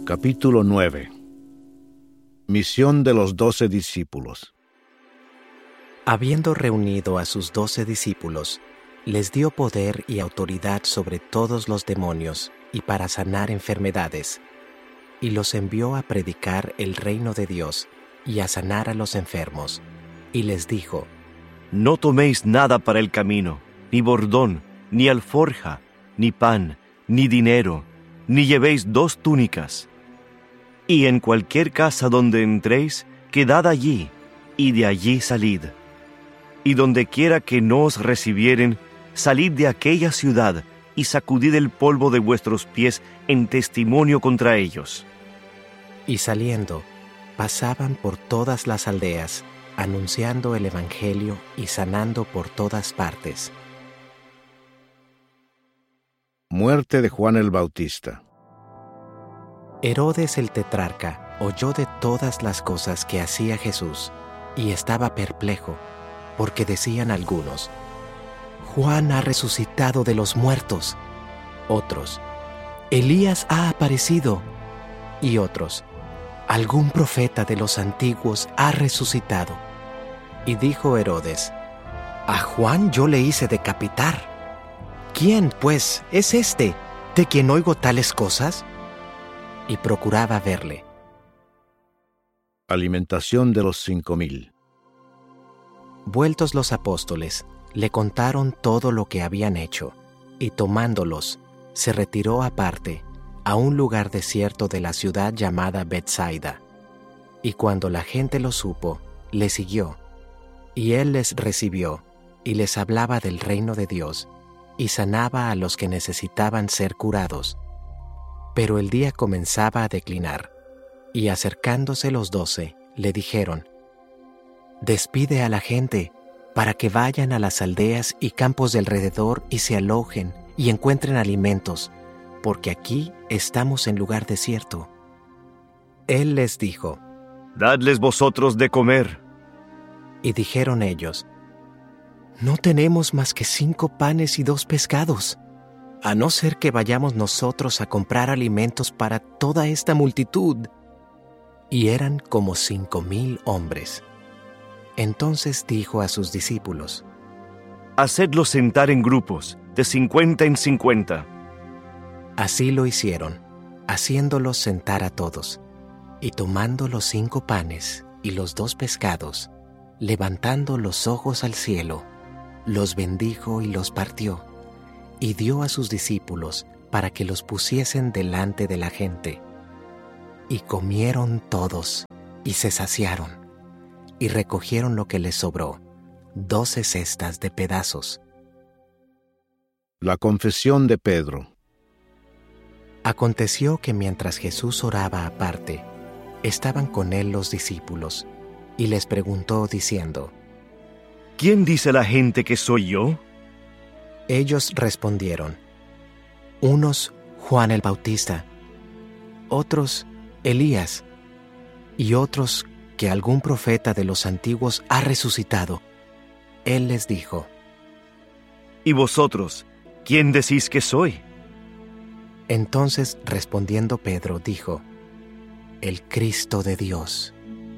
Capítulo 9. Misión de los 12 discípulos. Habiendo reunido a sus 12 discípulos, les dio poder y autoridad sobre todos los demonios y para sanar enfermedades, y los envió a predicar el reino de Dios y a sanar a los enfermos, y les dijo: No toméis nada para el camino, ni bordón, ni alforja, ni pan, ni dinero, ni llevéis 2 túnicas. Y en cualquier casa donde entréis, quedad allí, y de allí salid. Y donde quiera que no os recibieren, salid de aquella ciudad, y sacudid el polvo de vuestros pies en testimonio contra ellos. Y saliendo, pasaban por todas las aldeas, anunciando el evangelio y sanando por todas partes. Muerte de Juan el Bautista. Herodes el tetrarca oyó de todas las cosas que hacía Jesús, y estaba perplejo, porque decían algunos: Juan ha resucitado de los muertos. Otros: Elías ha aparecido. Y otros: algún profeta de los antiguos ha resucitado. Y dijo Herodes: A Juan yo le hice decapitar. ¿Quién, pues, es este de quien oigo tales cosas? Y procuraba verle. Alimentación de los 5,000. Vueltos los apóstoles, le contaron todo lo que habían hecho, y tomándolos, se retiró aparte, a un lugar desierto de la ciudad llamada Betsaida. Y cuando la gente lo supo, le siguió, y él les recibió, y les hablaba del reino de Dios, y sanaba a los que necesitaban ser curados. Pero el día comenzaba a declinar, y acercándose los 12, le dijeron: Despide a la gente, para que vayan a las aldeas y campos de alrededor y se alojen y encuentren alimentos, porque aquí estamos en lugar desierto. Él les dijo: Dadles vosotros de comer. Y dijeron ellos: No tenemos más que 5 panes y 2 pescados, a no ser que vayamos nosotros a comprar alimentos para toda esta multitud. Y eran como 5,000 hombres. Entonces dijo a sus discípulos: Hacedlos sentar en grupos, de 50 en 50. Así lo hicieron, haciéndolos sentar a todos. Y tomando los 5 panes y los 2 pescados, levantando los ojos al cielo, los bendijo y los partió, y dio a sus discípulos para que los pusiesen delante de la gente. Y comieron todos, y se saciaron, y recogieron lo que les sobró, 12 cestas de pedazos. La confesión de Pedro. Aconteció que mientras Jesús oraba aparte, estaban con él los discípulos, y les preguntó diciendo: ¿Quién dice la gente que soy yo? Ellos respondieron: unos Juan el Bautista, otros Elías, y otros que algún profeta de los antiguos ha resucitado. Él les dijo: ¿Y vosotros, quién decís que soy? Entonces respondiendo Pedro dijo: el Cristo de Dios.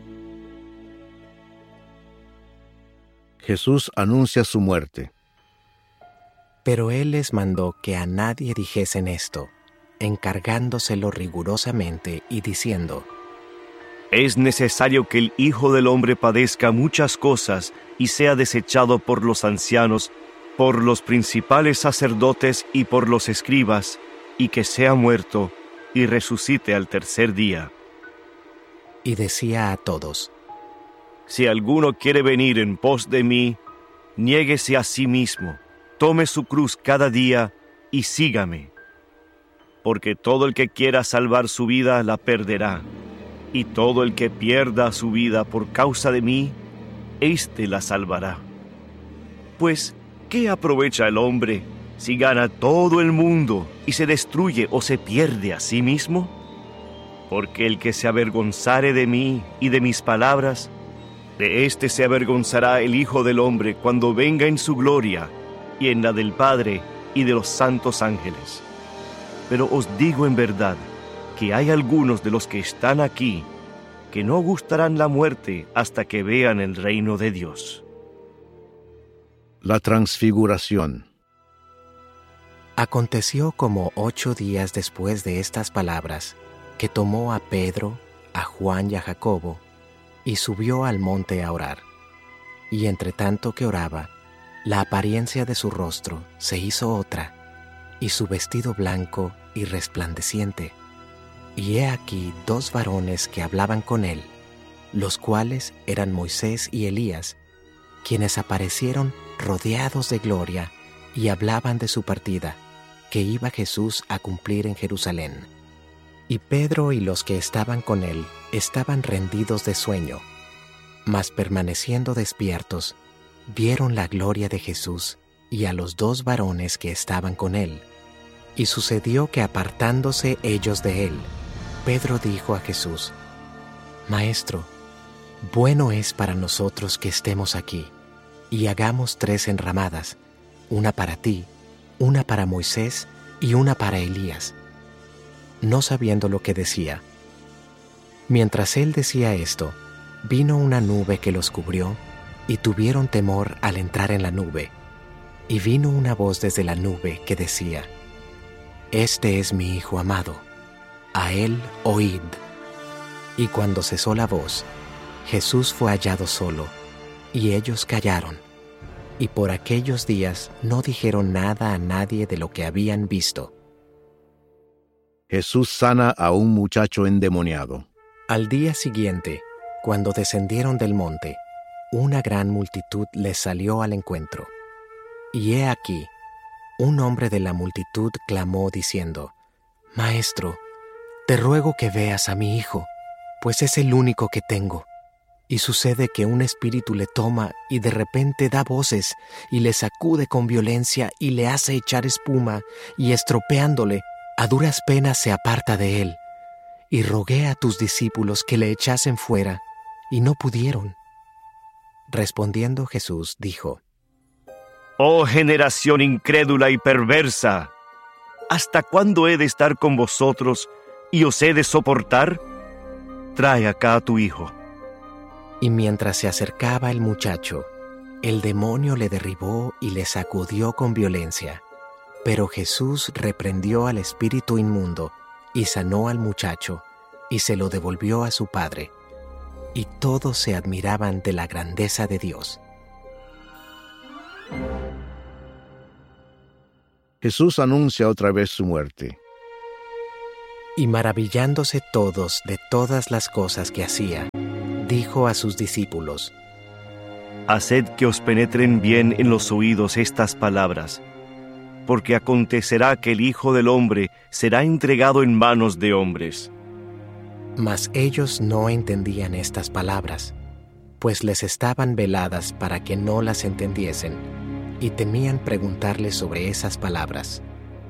Jesús anuncia su muerte. Pero él les mandó que a nadie dijesen esto, encargándoselo rigurosamente y diciendo: Es necesario que el Hijo del Hombre padezca muchas cosas y sea desechado por los ancianos, por los principales sacerdotes y por los escribas, y que sea muerto y resucite al tercer día. Y decía a todos: Si alguno quiere venir en pos de mí, niéguese a sí mismo, tome su cruz cada día y sígame. Porque todo el que quiera salvar su vida la perderá, y todo el que pierda su vida por causa de mí, éste la salvará. Pues, ¿qué aprovecha el hombre si gana todo el mundo y se destruye o se pierde a sí mismo? Porque el que se avergonzare de mí y de mis palabras, de éste se avergonzará el Hijo del Hombre cuando venga en su gloria y en la del Padre y de los santos ángeles. Pero os digo en verdad que hay algunos de los que están aquí que no gustarán la muerte hasta que vean el reino de Dios. La transfiguración. Aconteció como 8 días después de estas palabras, que tomó a Pedro, a Juan y a Jacobo, y subió al monte a orar. Y entre tanto que oraba, la apariencia de su rostro se hizo otra, y su vestido blanco y resplandeciente. Y he aquí 2 varones que hablaban con él, los cuales eran Moisés y Elías, quienes aparecieron rodeados de gloria y hablaban de su partida, que iba Jesús a cumplir en Jerusalén. Y Pedro y los que estaban con él estaban rendidos de sueño, mas permaneciendo despiertos, vieron la gloria de Jesús y a los 2 varones que estaban con él. Y sucedió que apartándose ellos de él, Pedro dijo a Jesús: Maestro, bueno es para nosotros que estemos aquí, y hagamos 3 enramadas, una para ti, una para Moisés y una para Elías. No sabiendo lo que decía. Mientras él decía esto, vino una nube que los cubrió, y tuvieron temor al entrar en la nube. Y vino una voz desde la nube que decía: Este es mi Hijo amado, a él oíd. Y cuando cesó la voz, Jesús fue hallado solo, y ellos callaron. Y por aquellos días no dijeron nada a nadie de lo que habían visto. Jesús sana a un muchacho endemoniado. Al día siguiente, cuando descendieron del monte, una gran multitud les salió al encuentro. Y he aquí, un hombre de la multitud clamó diciendo: Maestro, te ruego que veas a mi hijo, pues es el único que tengo. Y sucede que un espíritu le toma y de repente da voces y le sacude con violencia y le hace echar espuma, y estropeándole, a duras penas se aparta de él. Y rogué a tus discípulos que le echasen fuera, y no pudieron. Respondiendo Jesús dijo: Oh generación incrédula y perversa, ¿hasta cuándo he de estar con vosotros y os he de soportar? Trae acá a tu hijo. Y mientras se acercaba el muchacho, el demonio le derribó y le sacudió con violencia. Pero Jesús reprendió al espíritu inmundo y sanó al muchacho y se lo devolvió a su padre. Y todos se admiraban de la grandeza de Dios. Jesús anuncia otra vez su muerte. Y maravillándose todos de todas las cosas que hacía, dijo a sus discípulos: Haced que os penetren bien en los oídos estas palabras, porque acontecerá que el Hijo del Hombre será entregado en manos de hombres. Mas ellos no entendían estas palabras, pues les estaban veladas para que no las entendiesen, y temían preguntarle sobre esas palabras.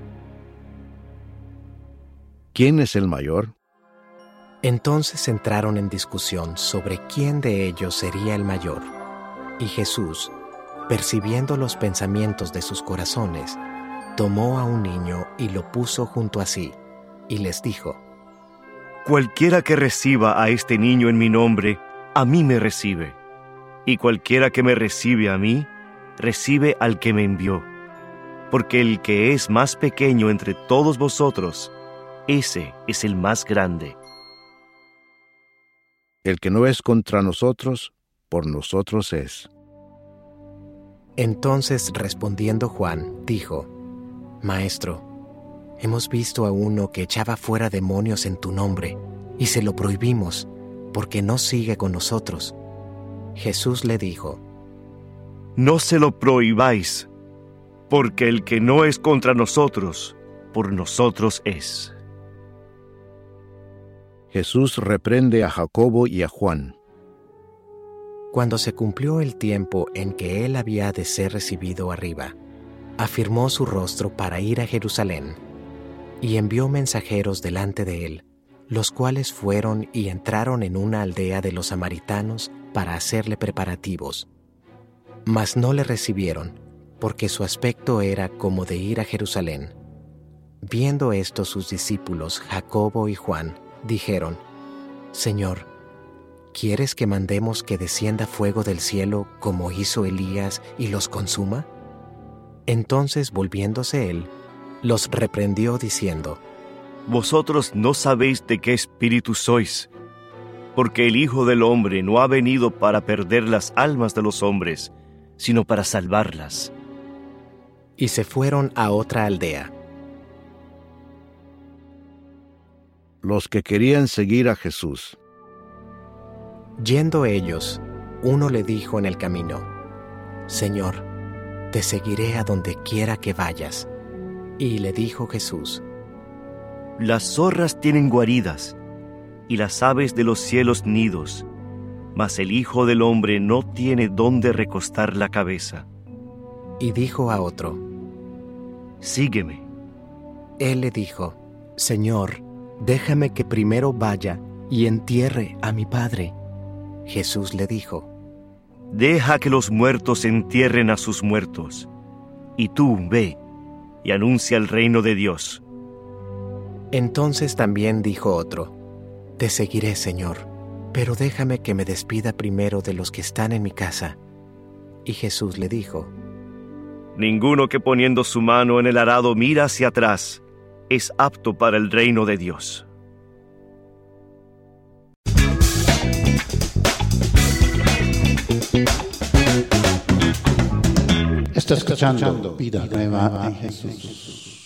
¿Quién es el mayor? Entonces entraron en discusión sobre quién de ellos sería el mayor. Y Jesús, percibiendo los pensamientos de sus corazones, tomó a un niño y lo puso junto a sí, y les dijo: Cualquiera que reciba a este niño en mi nombre, a mí me recibe. Y cualquiera que me recibe a mí, recibe al que me envió. Porque el que es más pequeño entre todos vosotros, ese es el más grande. El que no es contra nosotros, por nosotros es. Entonces respondiendo Juan, dijo: Maestro, hemos visto a uno que echaba fuera demonios en tu nombre, y se lo prohibimos, porque no sigue con nosotros. Jesús le dijo: No se lo prohibáis, porque el que no es contra nosotros, por nosotros es. Jesús reprende a Jacobo y a Juan. Cuando se cumplió el tiempo en que él había de ser recibido arriba, afirmó su rostro para ir a Jerusalén, y envió mensajeros delante de él, los cuales fueron y entraron en una aldea de los samaritanos para hacerle preparativos. Mas no le recibieron, porque su aspecto era como de ir a Jerusalén. Viendo esto sus discípulos, Jacobo y Juan, dijeron: Señor, ¿quieres que mandemos que descienda fuego del cielo como hizo Elías y los consuma? Entonces, volviéndose él, los reprendió diciendo: Vosotros no sabéis de qué espíritu sois, porque el Hijo del Hombre no ha venido para perder las almas de los hombres, sino para salvarlas. Y se fueron a otra aldea. Los que querían seguir a Jesús. Yendo ellos, uno le dijo en el camino: Señor, te seguiré a donde quiera que vayas. Y le dijo Jesús: Las zorras tienen guaridas, y las aves de los cielos nidos, mas el Hijo del Hombre no tiene dónde recostar la cabeza. Y dijo a otro: Sígueme. Él le dijo: Señor, déjame que primero vaya y entierre a mi padre. Jesús le dijo: Deja que los muertos entierren a sus muertos, y tú ve y anuncia el reino de Dios. Entonces también dijo otro: Te seguiré, Señor, pero déjame que me despida primero de los que están en mi casa. Y Jesús le dijo: Ninguno que poniendo su mano en el arado mira hacia atrás es apto para el reino de Dios. Está escuchando Vida Nueva en Jesús.